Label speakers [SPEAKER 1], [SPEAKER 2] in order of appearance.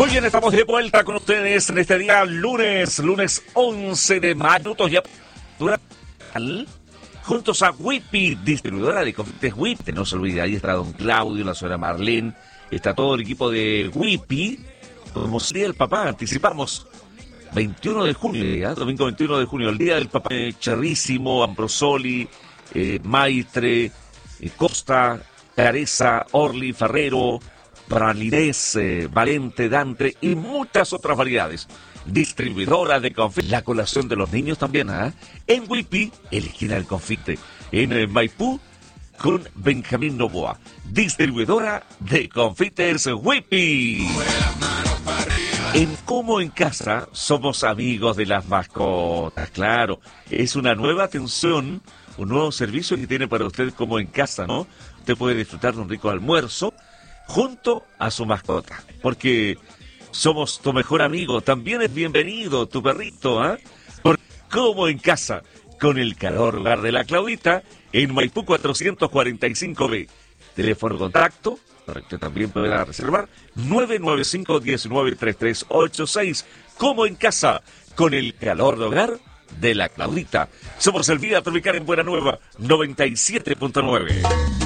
[SPEAKER 1] Muy bien, estamos de vuelta con ustedes en este día lunes 11 de mayo. Minutos ya juntos a Whippy, distribuidora de confites Whippy. No se olvide, ahí está don Claudio, la señora Marlene, está todo el equipo de Whippy. Como sería el papá, anticipamos 21 de junio, domingo 21 de junio, el día del papá. Cherrísimo, Ambrosoli, Maitre, Costa, Careza, Orly, Ferrero, Pralidez, Valente, Dante y muchas otras variedades. Distribuidora de confites. La colación de los niños también, en Whippy, en la esquina del confite. En Maipú, con Benjamín Novoa. Distribuidora de confites Whippy. En Como en Casa somos amigos de las mascotas, claro. Es una nueva atención, un nuevo servicio que tiene para usted Como en Casa, ¿no? Usted puede disfrutar de un rico almuerzo junto a su mascota, porque somos tu mejor amigo. También es bienvenido tu perrito, Por Como en Casa, con el calor hogar de la Claudita, en Maipú 445B. Teléfono contacto, para que usted también pueda reservar, 995-193386. Como en Casa, con el calor de hogar de la Claudita. Somos el Vida Tropical en Buena Nueva, 97.9.